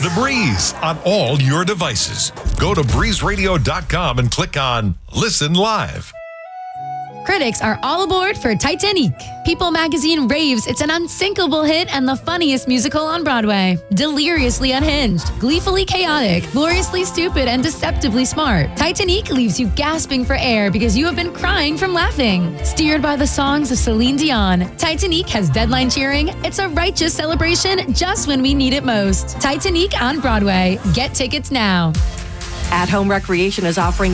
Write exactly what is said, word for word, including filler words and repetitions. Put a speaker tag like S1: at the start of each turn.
S1: The Breeze on all your devices. Go to breeze radio dot com and click on Listen Live.
S2: Critics are all aboard for Titanic. People magazine raves it's an unsinkable hit and the funniest musical on Broadway. Deliriously unhinged, gleefully chaotic, gloriously stupid, and deceptively smart. Titanic leaves you gasping for air because you have been crying from laughing. Steered by the songs of Celine Dion, Titanic has deadline cheering. It's a righteous celebration just when we need it most. Titanic on Broadway. Get tickets now.
S3: At Home Recreation is offering